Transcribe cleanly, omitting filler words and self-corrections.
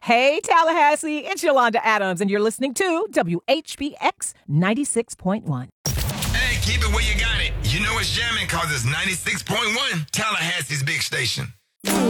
Hey, Tallahassee, it's Yolanda Adams, and you're listening to WHBX 96.1. Hey, keep it where you got it. You know it's jamming because it's 96.1, Tallahassee's big station.